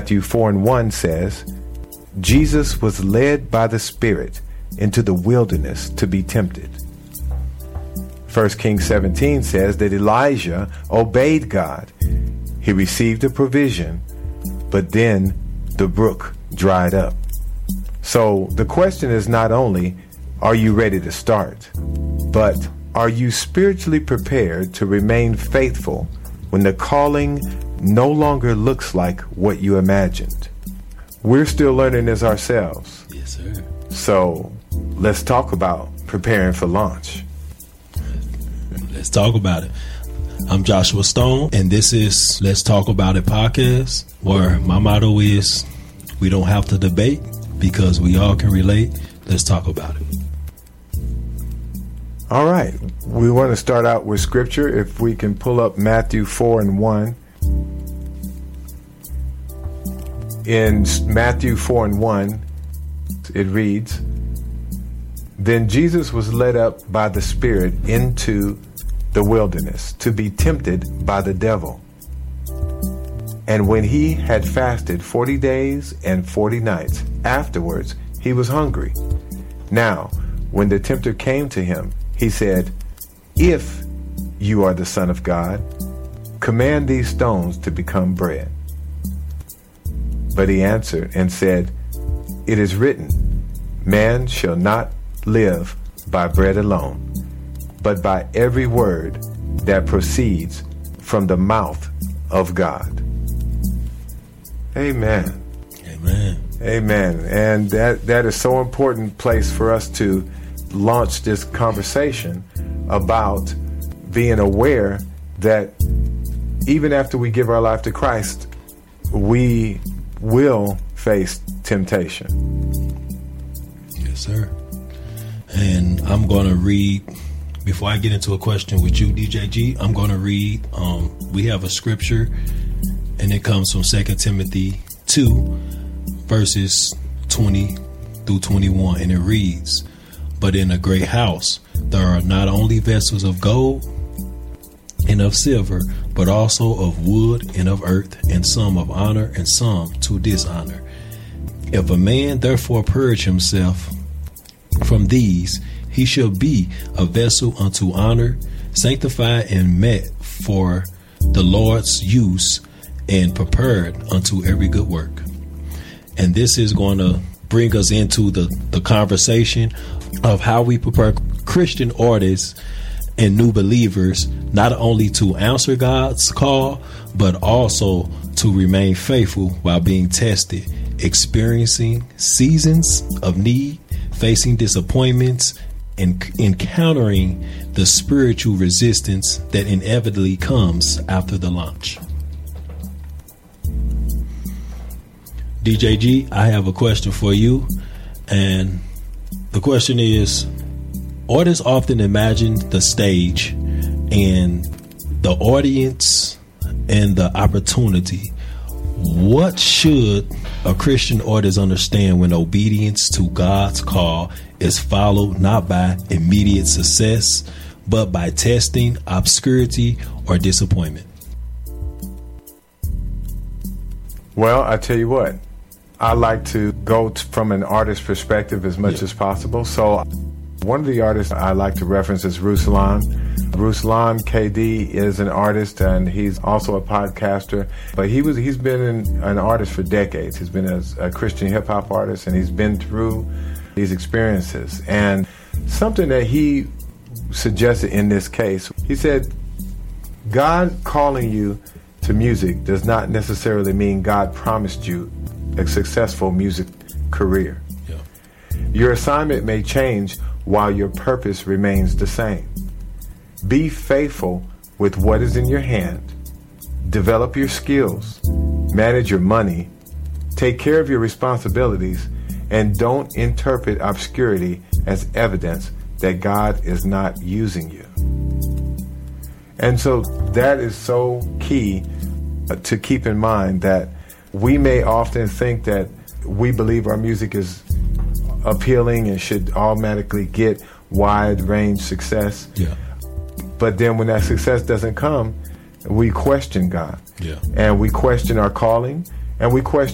Matthew 4:1 says, Jesus was led by the Spirit into the wilderness to be tempted. 1 Kings 17 says that Elijah obeyed God. He received a provision, but then the brook dried up. So the question is not only, are you ready to start, but are you spiritually prepared to remain faithful when the calling no longer looks like what you imagined? We're still learning this ourselves. Yes, sir. So let's talk about preparing for launch. Let's talk about it. I'm Joshua Stone, and this is Let's Talk About It podcast, where my motto is, we don't have to debate because we all can relate. Let's talk about it. All right. We want to start out with scripture. If we can pull up Matthew 4:1. In Matthew 4:1, it reads, Then Jesus was led up by the Spirit into the wilderness to be tempted by the devil. And when he had fasted 40 days and 40 nights, afterwards he was hungry. Now, when the tempter came to him, he said, If you are the Son of God, command these stones to become bread. But he answered and said, It is written, Man shall not live by bread alone, but by every word that proceeds from the mouth of God. Amen. Amen. Amen. And that is so important place for us to launch this conversation about being aware that even after we give our life to Christ, we will face temptation. Yes, sir. And I'm going to read, before I get into a question with you, DJG, I'm going to read, we have a scripture, and it comes from 2 Timothy 2, verses 20 through 21, and it reads, But in a great house there are not only vessels of gold and of silver, but also of wood and of earth, and some of honor and some to dishonor. If a man therefore purge himself from these, he shall be a vessel unto honor, sanctified and met for the Lord's use, and prepared unto every good work. And this is going to bring us into the conversation of how we prepare Christian artists and new believers, not only to answer God's call, but also to remain faithful while being tested, experiencing seasons of need, facing disappointments, and encountering the spiritual resistance that inevitably comes after the launch. DJG, I have a question for you, and the question is, artists often imagine the stage and the audience and the opportunity. What should a Christian artist understand when obedience to God's call is followed not by immediate success, but by testing, obscurity, or disappointment? Well, I tell you what, I like to go from an artist's perspective as much as possible. So one of the artists I like to reference is Ruslan. Ruslan KD is an artist, and he's also a podcaster. But he's been an artist for decades. He's been a Christian hip-hop artist, and he's been through these experiences. And something that he suggested in this case, he said, God calling you to music does not necessarily mean God promised you a successful music career. Yeah. Your assignment may change while your purpose remains the same. Be faithful with what is in your hand. Develop your skills. Manage your money. Take care of your responsibilities. And don't interpret obscurity as evidence that God is not using you. And so that is so key to keep in mind, that we may often think that we believe our music is appealing and should automatically get wide range success. Yeah. But then when that success doesn't come, we question God. Yeah. And we question our calling, and we question